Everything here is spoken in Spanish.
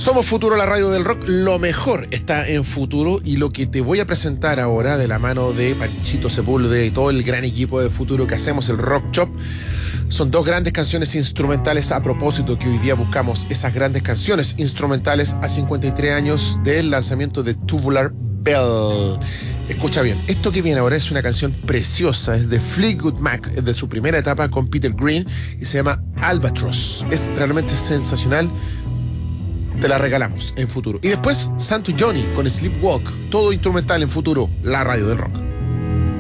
Somos Futuro, la radio del rock. Lo mejor está en Futuro, y lo que te voy a presentar ahora, de la mano de Panchito Sepúlveda y todo el gran equipo de Futuro que hacemos el Rock Shop, son dos grandes canciones instrumentales a propósito, que hoy día buscamos esas grandes canciones instrumentales a 53 años del lanzamiento de Tubular Bell. Escucha bien, esto que viene ahora es una canción preciosa, es de Fleetwood Mac, es de su primera etapa con Peter Green y se llama Albatross. Es realmente sensacional. Te la regalamos en Futuro. Y después Santo Johnny con Sleepwalk, todo instrumental en Futuro, la radio del rock.